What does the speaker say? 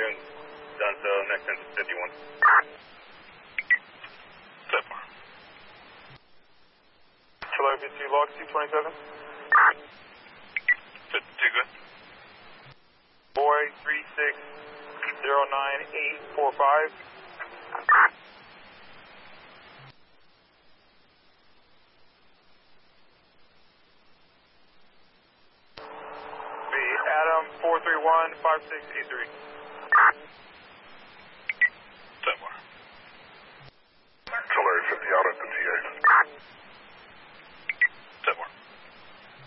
and done so, next into 51. Step on. Philadelphia log C27. 52 good. Boy 3609845. Adam 4315683. Step on. Philadelphia 50 out at the TA.